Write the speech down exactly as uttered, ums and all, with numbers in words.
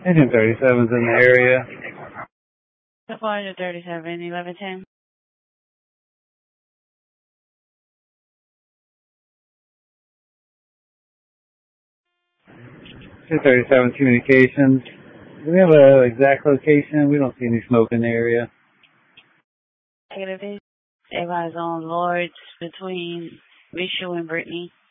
Agent thirty-seven's in the area. Florida thirty-seven, eleven ten. two thirty-seven Communications. Do we have an exact location? We don't see any smoke in the area. Negative. Everybody's on Lords between Mitchell and Brittany.